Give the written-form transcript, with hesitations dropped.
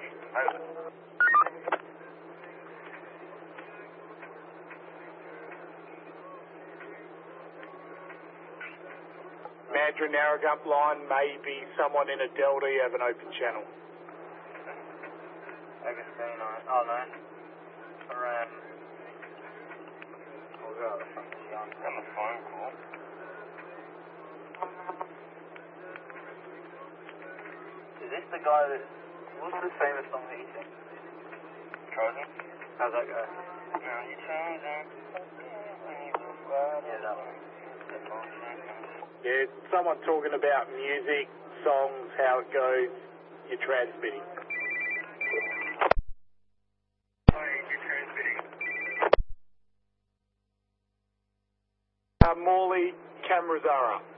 Mandurah Narrogump line, maybe someone in a Delta, you have an open channel. Augustine, oh no. Around. We'll go to on the phone call. Is this the guy that, what's the famous song that he sings? Trojan? How's that go? Now you Trojan. Yeah, that one. Yeah, someone talking about music, songs, how it goes, you're transmitting. Morley, Camera Zara.